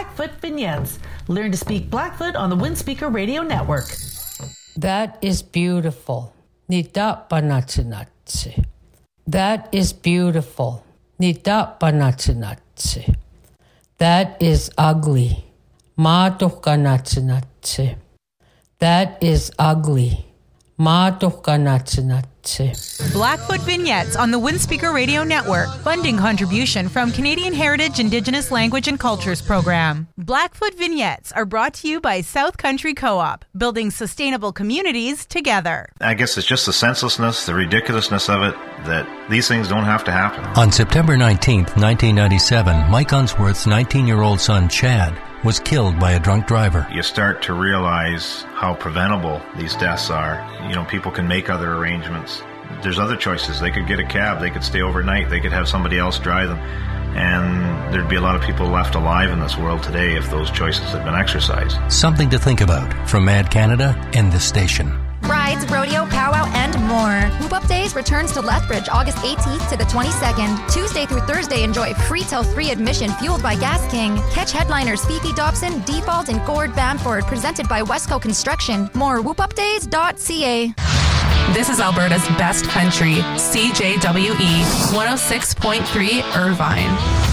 Blackfoot Vignettes. Learn to speak Blackfoot on the Windspeaker Radio Network. That is beautiful. Nita panatsinatsi. That is beautiful. Nita panatsinatsi. That is ugly. Matokanatsinatsi. That is ugly. Blackfoot Vignettes on the Windspeaker Radio Network. Funding contribution from Canadian Heritage Indigenous Language and Cultures Program. Blackfoot Vignettes are brought to you by South Country Co-op, building sustainable communities together. I guess it's just the senselessness, the ridiculousness of it, that these things don't have to happen. On September 19th, 1997, Mike Unsworth's 19-year-old son, Chad, was killed by a drunk driver. You start to realize how preventable these deaths are. You know, people can make other arrangements. There's other choices. They could get a cab. They could stay overnight. They could have somebody else drive them. And there'd be a lot of people left alive in this world today if those choices had been exercised. Something to think about from Mad Canada and this station. Rides, rodeo, powwow, and more. Whoop Up Days returns to Lethbridge August 18th to the 22nd. Tuesday through Thursday, enjoy free till 3 admission fueled by Gas King. Catch headliners Fifi Dobson, Default, and Gord Bamford, presented by Westco Construction. More whoopupdays.ca. This is Alberta's best country, CJWE 106.3 Irvine.